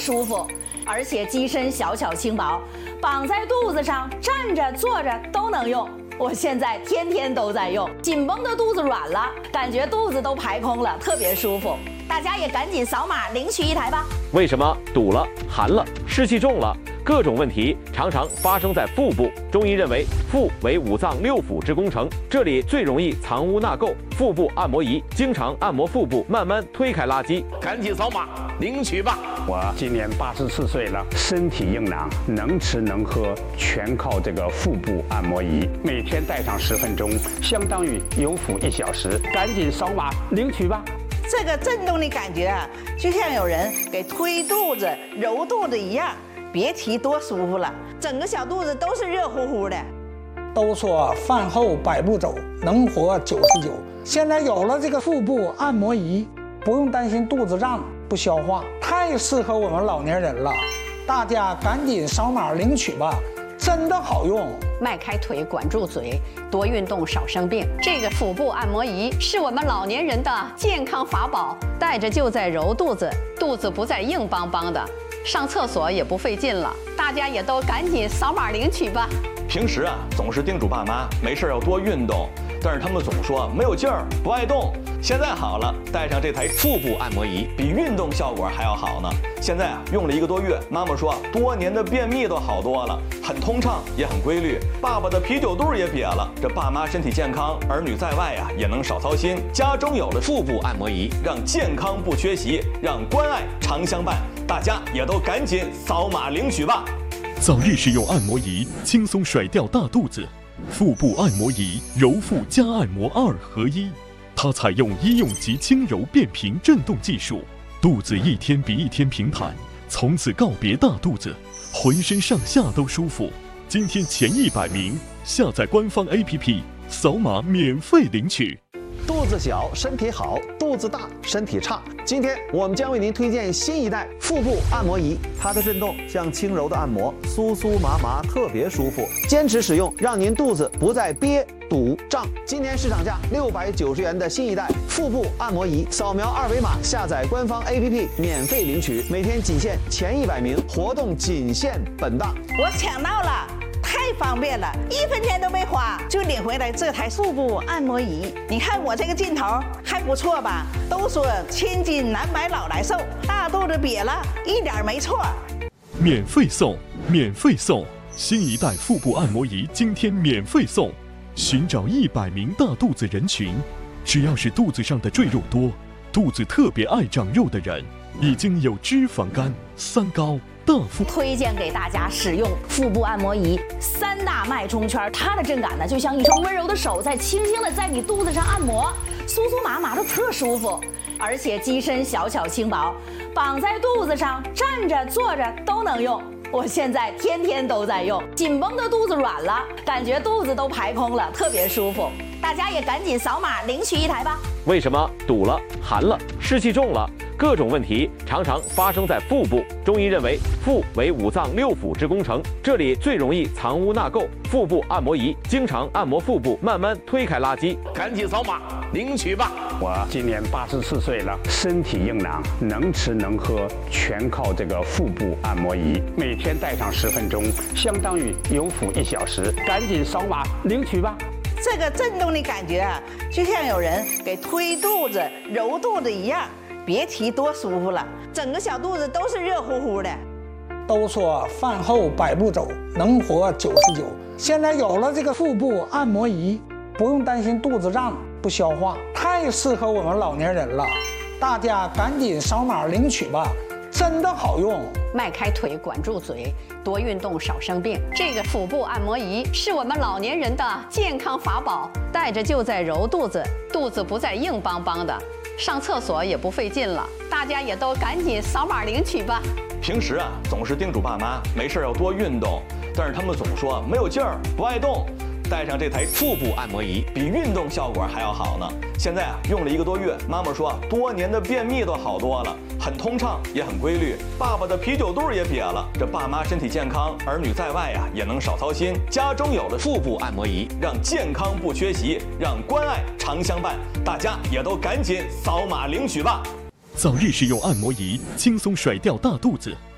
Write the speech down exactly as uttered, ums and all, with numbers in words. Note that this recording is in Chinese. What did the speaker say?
舒服，而且机身小巧轻薄，绑在肚子上，站着坐着都能用。我现在天天都在用，紧绷的肚子软了，感觉肚子都排空了，特别舒服。大家也赶紧扫码领取一台吧。 为什么堵了、寒了、湿气重了？各种问题常常发生在腹部。中医认为，腹为五脏六腑之宫城，这里最容易藏污纳垢。腹部按摩仪经常按摩腹部，慢慢推开垃圾。 赶紧扫码领取吧！ 我今年八十四岁了，身体硬朗，能吃能喝，全靠这个腹部按摩仪。每天戴上十分钟，相当于有腹一小时。赶紧扫码领取吧！ 这个震动的感觉啊，就像有人给推肚子、揉肚子一样。别提多舒服了，整个小肚子都是热乎乎的。 都说饭后百步走，能活九十九。现在有了这个腹部按摩仪，不用担心肚子胀不消化，太适合我们老年人了。大家赶紧扫码领取吧，真的好用。 迈开腿，管住嘴，多运动少生病。这个腹部按摩仪是我们老年人的健康法宝，带着就在揉肚子，肚子不再硬邦邦的。上厕所也不费劲了，大家也都赶紧扫码领取吧。 平时啊，总是叮嘱爸妈没事要多运动，但是他们总说没有劲儿，不爱动。现在好了，带上这台腹部按摩仪，比运动效果还要好呢。现在啊，用了一个多月，妈妈说多年的便秘都好多了，很通畅，也很规律。爸爸的啤酒肚也瘪了，这爸妈身体健康，儿女在外呀、啊、也能少操心。家中有了腹部按摩仪，让健康不缺席，让关爱常相伴。大家也都赶紧扫码领取吧！ 早日使用按摩仪，轻松甩掉大肚子。腹部按摩仪，揉腹加按摩二合一。它采用医用级轻柔变频震动技术，肚子一天比一天平坦，从此告别大肚子，浑身上下都舒服。今天前一百名，下载官方 A P P， 扫码免费领取。 肚子小身体好，肚子大身体差。今天我们将为您推荐新一代腹部按摩仪，它的震动像轻柔的按摩，酥酥麻麻，特别舒服。坚持使用，让您肚子不再憋、堵、胀。今年市场价六百九十元的新一代腹部按摩仪，扫描二维码下载官方 A P P 免费领取，每天仅限前一百名，活动仅限本档。 我抢到了！太方便了，一分钱都没花就领回来这台腹部按摩仪。你看我这个劲头还不错吧？都说千金难买老来瘦，大肚子瘪了一点没错。 免费送，免费送！新一代腹部按摩仪今天免费送。寻找一百名大肚子人群，只要是肚子上的赘肉多、肚子特别爱长肉的人，已经有脂肪肝、三高。 推荐给大家使用腹部按摩仪，三大脉冲圈，它的震感呢，就像一双温柔的手在轻轻的在你肚子上按摩，酥酥麻麻的特舒服，而且机身小巧轻薄，绑在肚子上，站着坐着都能用。我现在天天都在用，紧绷的肚子软了，感觉肚子都排空了，特别舒服。大家也赶紧扫码领取一台吧。 为什么堵了、寒了、湿气重了？各种问题常常发生在腹部。中医认为，腹为五脏六腑之宫城，这里最容易藏污纳垢。腹部按摩仪经常按摩腹部，慢慢推开垃圾。 赶紧扫码领取吧！ 我今年八十四岁了，身体硬朗，能吃能喝，全靠这个腹部按摩仪。每天戴上十分钟，相当于有腹一小时。赶紧扫码领取吧！ 这个震动的感觉啊，就像有人给推肚子、揉肚子一样。别提多舒服了，整个小肚子都是热乎乎的。 都说饭后百步走，能活九十九。现在有了这个腹部按摩仪，不用担心肚子胀不消化，太适合我们老年人了。大家赶紧扫码领取吧，真的好用。 迈开腿，管住嘴，多运动少生病。这个腹部按摩仪是我们老年人的健康法宝，带着就在揉肚子，肚子不再硬邦邦的。上厕所也不费劲了，大家也都赶紧扫码领取吧。 平时啊，总是叮嘱爸妈没事要多运动，但是他们总说没有劲儿，不爱动。带上这台腹部按摩仪，比运动效果还要好呢。现在啊，用了一个多月，妈妈说多年的便秘都好多了，很通畅，也很规律。爸爸的啤酒肚也瘪了，这爸妈身体健康，儿女在外呀、啊、也能少操心。家中有了腹部按摩仪，让健康不缺席，让关爱常相伴。大家也都赶紧扫码领取吧！ 早日使用按摩仪，轻松甩掉大肚子。